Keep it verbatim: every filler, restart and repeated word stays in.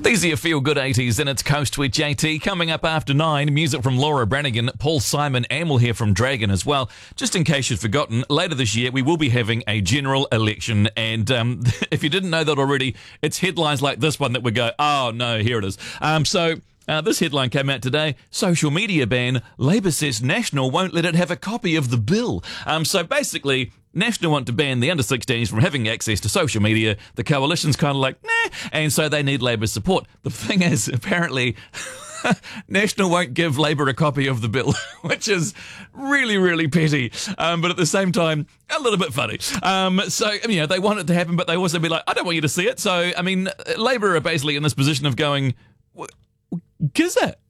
These are your feel-good eighties, and it's Coast with J T. Coming up after nine, music from Laura Branigan, Paul Simon, and we'll hear from Dragon as well. Just in case you'd forgotten, later this year we will be having a general election, and um, if you didn't know that already, it's headlines like this one that would go, oh no, here it is. Um, so... Uh, this headline came out today. Social media ban. Labor says National won't let it have a copy of the bill. Um, so basically, National want to ban the under sixteens from having access to social media. The coalition's kind of like, nah, and so they need Labor's support. The thing is, apparently, National won't give Labor a copy of the bill, which is really, really petty, um, but at the same time, a little bit funny. Um, so, you know, they want it to happen, but they also be like, I don't want you to see it. So, I mean, Labor are basically in this position of going, gives it.